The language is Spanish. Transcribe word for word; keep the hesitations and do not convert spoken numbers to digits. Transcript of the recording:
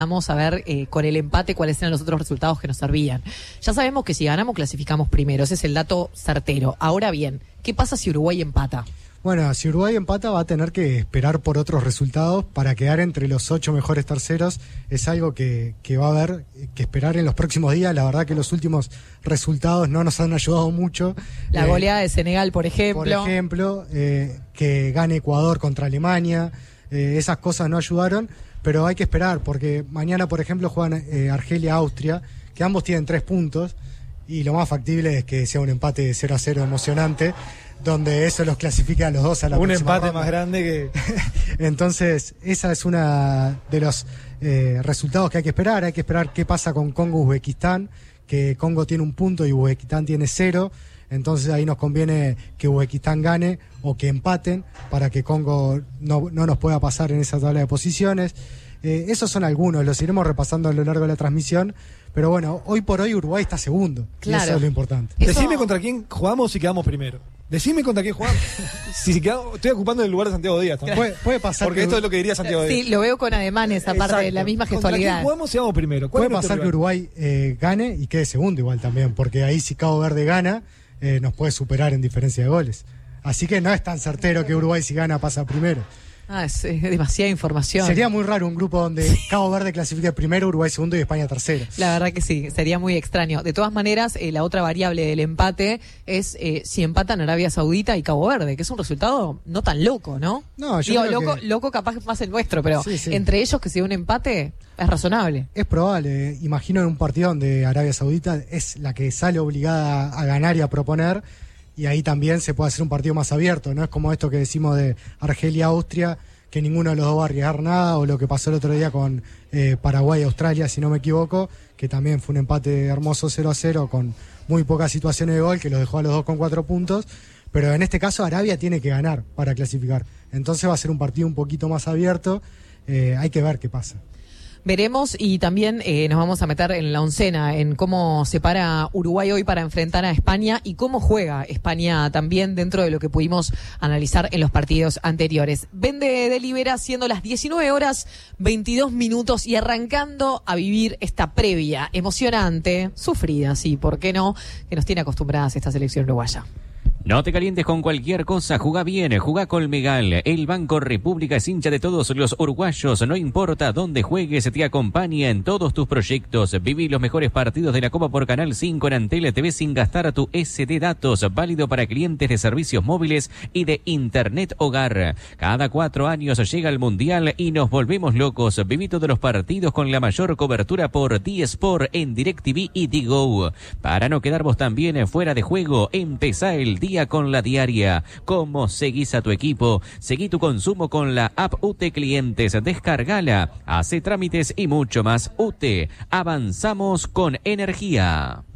Vamos a ver eh, con el empate cuáles eran los otros resultados que nos servían. Ya sabemos que si ganamos clasificamos primero, ese es el dato certero. Ahora bien, ¿qué pasa si Uruguay empata? Bueno, si Uruguay empata va a tener que esperar por otros resultados para quedar entre los ocho mejores terceros. Es algo que, que va a haber que esperar en los próximos días. La verdad que los últimos resultados no nos han ayudado mucho. La eh, goleada de Senegal, por ejemplo. Por ejemplo, eh, que gane Ecuador contra Alemania. Eh, esas cosas no ayudaron, pero hay que esperar porque mañana, por ejemplo, juegan eh, Argelia-Austria, que ambos tienen tres puntos y lo más factible es que sea un empate de cero a cero emocionante, donde eso los clasifica a los dos a la un próxima empate ronda. más grande que... Entonces, esa es una de los eh, resultados que hay que esperar. Hay que esperar qué pasa con Congo-Uzbekistán, que Congo tiene un punto y Uzbekistán tiene cero. Entonces ahí nos conviene que Uzbekistán gane o que empaten para que Congo no, no nos pueda pasar en esa tabla de posiciones. Eh, esos son algunos, los iremos repasando a lo largo de la transmisión. Pero bueno, hoy por hoy Uruguay está segundo. Claro. Y eso es lo importante. Eso... Decime contra quién jugamos y quedamos primero. Decime contra quién jugamos. si, si quedamos, estoy ocupando el lugar de Santiago Díaz. Puede, puede pasar. Porque que... esto es lo que diría Santiago Díaz. Sí, lo veo con ademanes, aparte de la misma gestualidad. ¿Contra quién jugamos y vamos primero? Puede pasar que Uruguay eh, gane y quede segundo igual también, porque ahí si Cabo Verde gana, eh, nos puede superar en diferencia de goles. Así que no es tan certero que Uruguay si gana pasa primero. Ah, es, es demasiada información. Sería muy raro un grupo donde Cabo Verde clasifique primero, Uruguay segundo y España tercero. La verdad que sí, sería muy extraño. De todas maneras, eh, la otra variable del empate es eh, si empatan Arabia Saudita y Cabo Verde, que es un resultado no tan loco, ¿no? No, yo Digo, creo loco, que... loco capaz más el nuestro, pero sí, sí. entre ellos que sea un empate es razonable. Es probable. eh, Imagino en un partido donde Arabia Saudita es la que sale obligada a ganar y a proponer, y ahí también se puede hacer un partido más abierto. No es como esto que decimos de Argelia-Austria, que ninguno de los dos va a arriesgar nada, o lo que pasó el otro día con eh, Paraguay-Australia, si no me equivoco, que también fue un empate hermoso cero a cero con muy pocas situaciones de gol, que los dejó a los dos con cuatro puntos, pero en este caso Arabia tiene que ganar para clasificar, entonces va a ser un partido un poquito más abierto, eh, hay que ver qué pasa. Veremos y también eh, nos vamos a meter en la oncena, en cómo se para Uruguay hoy para enfrentar a España y cómo juega España también dentro de lo que pudimos analizar en los partidos anteriores. Vende de Libera siendo las diecinueve horas veintidós minutos y arrancando a vivir esta previa emocionante, sufrida, sí, ¿por qué no? Que nos tiene acostumbradas esta selección uruguaya. No te calientes con cualquier cosa, jugá bien, jugá Colmegal. El Banco República es hincha de todos los uruguayos, no importa dónde juegues, te acompaña en todos tus proyectos. Viví los mejores partidos de la Copa por Canal cinco en Antel T V sin gastar tu S D datos, válido para clientes de servicios móviles y de Internet Hogar. Cada cuatro años llega el Mundial y nos volvemos locos. Viví todos los partidos con la mayor cobertura por D-Sport en DirecTV y Digo. Para no quedar vos también fuera de juego, empezá el día con la diaria. ¿Cómo seguís a tu equipo? Seguí tu consumo con la app U T Clientes. Descargala, hace trámites y mucho más. U T, avanzamos con energía.